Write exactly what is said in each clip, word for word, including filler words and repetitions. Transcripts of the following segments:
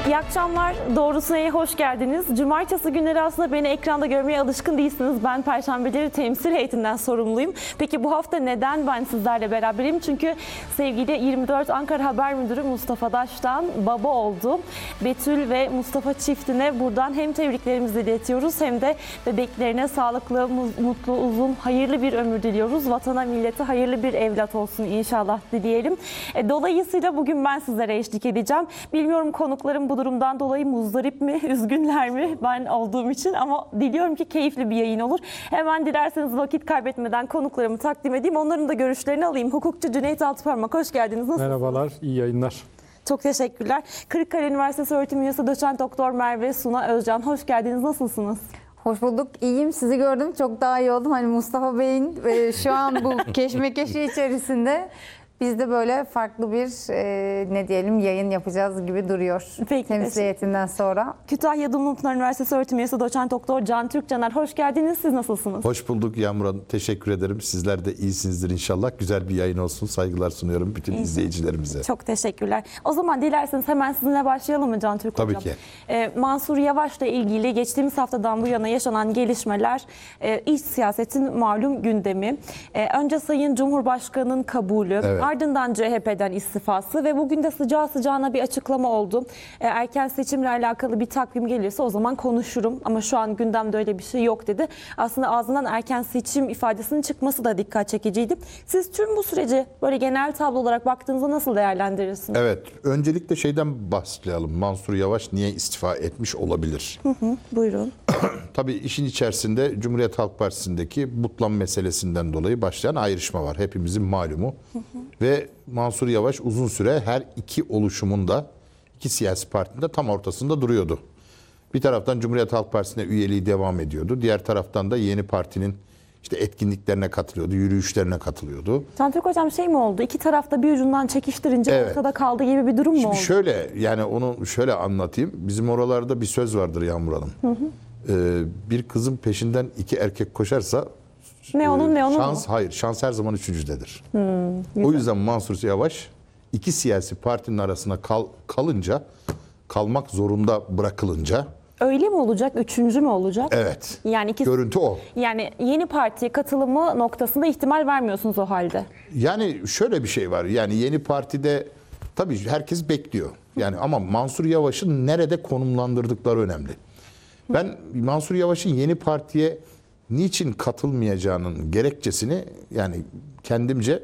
İyi akşamlar. Doğrusu'ya hoş geldiniz. Cumartesi günleri aslında beni ekranda görmeye alışkın değilsiniz. Ben Perşembeleri temsil heyetinden sorumluyum. Peki bu hafta neden ben sizlerle beraberim? Çünkü sevgili yirmi dört Ankara Haber Müdürü Mustafa Daş'tan baba oldu. Betül ve Mustafa çiftine buradan hem tebriklerimizi iletiyoruz hem de bebeklerine sağlıklı, mutlu, uzun, hayırlı bir ömür diliyoruz. Vatana, millete hayırlı bir evlat olsun inşallah dileyelim. Dolayısıyla bugün ben sizlere eşlik edeceğim. Bilmiyorum konuklarım bu durumdan dolayı muzdarip mi, üzgünler mi ben olduğum için, ama diliyorum ki keyifli bir yayın olur. Hemen dilerseniz vakit kaybetmeden konuklarımı takdim edeyim. Onların da görüşlerini alayım. Hukukçu Cüneyt Altıparmak, hoş geldiniz. Nasılsınız? Merhabalar, iyi yayınlar. Çok teşekkürler. Kırıkkale Üniversitesi öğretim üyesi doçent doktor Merve Suna Özcan, hoş geldiniz. Nasılsınız? Hoş bulduk. İyiyim. Sizi gördüm. Çok daha iyi oldum. Hani Mustafa Bey'in e, şu an bu keşmekeşi içerisinde biz de böyle farklı bir e, ne diyelim yayın yapacağız gibi duruyor. Peki, temsil heyetinden sonra. Kütahya Dumlupınar Üniversitesi öğretim üyesi doçent doktor Can Türk Caner, hoş geldiniz. Siz nasılsınız? Hoş bulduk Yağmur Hanım. Teşekkür ederim. Sizler de iyisinizdir inşallah. Güzel bir yayın olsun. Saygılar sunuyorum bütün İyi. izleyicilerimize. Çok teşekkürler. O zaman dilerseniz hemen sizinle başlayalım mı Can Türk Tabii Hocam? ki. Ee, Mansur Yavaş'la ilgili geçtiğimiz haftadan bu yana yaşanan gelişmeler, e, iç siyasetin malum gündemi. E, önce Sayın Cumhurbaşkanı'nın kabulü, Evet. ardından C H P'den istifası ve bugün de sıcağı sıcağına bir açıklama oldu. E, erken seçimle alakalı bir takvim gelirse o zaman konuşurum ama şu an gündemde öyle bir şey yok dedi. Aslında ağzından erken seçim ifadesinin çıkması da dikkat çekiciydi. Siz tüm bu süreci böyle genel tablo olarak baktığınızda nasıl değerlendirirsiniz? Evet. Öncelikle şeyden başlayalım. Mansur Yavaş niye istifa etmiş olabilir? Hı hı, buyurun. Tabii işin içerisinde Cumhuriyet Halk Partisi'ndeki butlan meselesinden dolayı başlayan ayrışma var. Hepimizin malumu. Hı hı. Ve Mansur Yavaş uzun süre her iki oluşumun da, iki siyasi partinin de tam ortasında duruyordu. Bir taraftan Cumhuriyet Halk Partisi'ne üyeliği devam ediyordu. Diğer taraftan da yeni partinin işte etkinliklerine katılıyordu, yürüyüşlerine katılıyordu. Can Türk Hocam şey mi oldu? İki tarafta bir ucundan çekiştirince Evet. ortada kaldı gibi bir durum mu Şimdi oldu? şöyle, yani onu şöyle anlatayım. Bizim oralarda bir söz vardır Yağmur Hanım. Hı hı. Ee, bir kızın peşinden iki erkek koşarsa Ne onun ne onun şans mu? hayır, şans her zaman üçüncüdedir. Hmm, o yüzden Mansur Yavaş iki siyasi partinin arasına kal, kalınca, kalmak zorunda bırakılınca, Öyle mi olacak? Üçüncü mü olacak? evet. Yani iki, Görüntü o. yani yeni partiye katılımı noktasında ihtimal vermiyorsunuz o halde. Yani şöyle bir şey var. Yani yeni partide tabii herkes bekliyor. Yani ama Mansur Yavaş'ın nerede konumlandırdıkları önemli. Ben Mansur Yavaş'ın yeni partiye niçin katılmayacağının gerekçesini, yani kendimce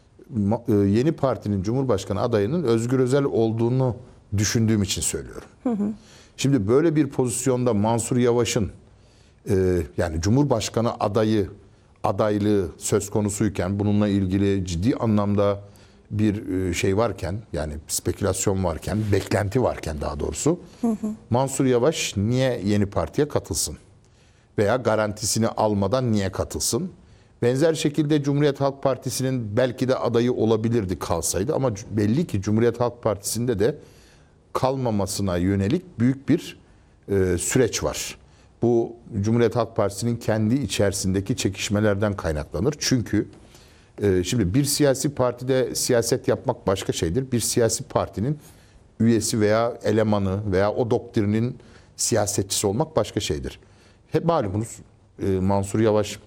yeni partinin Cumhurbaşkanı adayının Özgür Özel olduğunu düşündüğüm için söylüyorum. Hı hı. Şimdi böyle bir pozisyonda Mansur Yavaş'ın e, yani Cumhurbaşkanı adayı adaylığı söz konusuyken, bununla ilgili ciddi anlamda bir şey varken, yani spekülasyon varken, beklenti varken daha doğrusu, hı hı. Mansur Yavaş niye yeni partiye katılsın? Veya garantisini almadan niye katılsın? Benzer şekilde Cumhuriyet Halk Partisi'nin belki de adayı olabilirdi kalsaydı, ama belli ki Cumhuriyet Halk Partisi'nde de kalmamasına yönelik büyük bir e, süreç var. Bu Cumhuriyet Halk Partisi'nin kendi içerisindeki çekişmelerden kaynaklanır. Çünkü e, şimdi bir siyasi partide siyaset yapmak başka şeydir. Bir siyasi partinin üyesi veya elemanı veya o doktrinin siyasetçisi olmak başka şeydir. Hep malumunuz e, Mansur Yavaş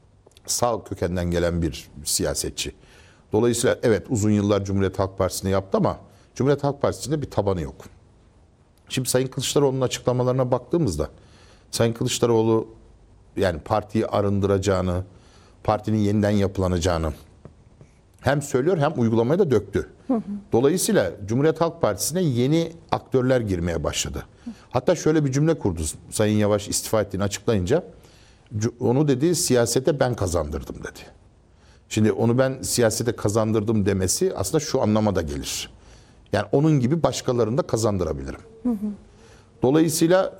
sağ kökenden gelen bir siyasetçi. Dolayısıyla evet, uzun yıllar Cumhuriyet Halk Partisi'ni yaptı ama Cumhuriyet Halk Partisi'nde bir tabanı yok. Şimdi Sayın Kılıçdaroğlu'nun açıklamalarına baktığımızda Sayın Kılıçdaroğlu yani partiyi arındıracağını, partinin yeniden yapılanacağını hem söylüyor hem uygulamaya da döktü. Hı hı. Dolayısıyla Cumhuriyet Halk Partisi'ne yeni aktörler girmeye başladı. Hatta şöyle bir cümle kurdu Sayın Yavaş istifa ettiğini açıklayınca. Onu dedi, siyasete ben kazandırdım dedi. Şimdi onu ben siyasete kazandırdım demesi aslında şu anlamada gelir. Yani onun gibi başkalarını da kazandırabilirim. Hı hı. Dolayısıyla